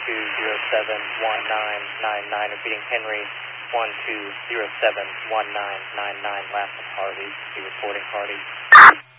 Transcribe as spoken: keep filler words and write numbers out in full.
two zero seven one nine nine nine. Repeating Henry, one two zero seven one nine nine nine. Last of Harvey. Be reporting Harvey.